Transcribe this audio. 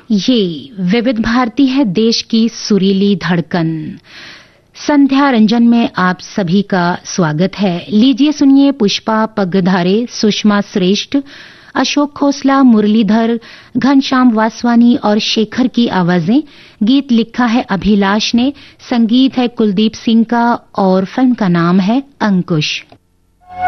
ये विविध भारती है, देश की सुरीली धड़कन। संध्या रंजन में आप सभी का स्वागत है। लीजिए सुनिए पुष्पा पगधारे, सुषमा श्रेष्ठ, अशोक खोसला, मुरलीधर, घनश्याम वासवानी और शेखर की आवाजें। गीत लिखा है अभिलाष ने, संगीत है कुलदीप सिंह का और फिल्म का नाम है अंकुश।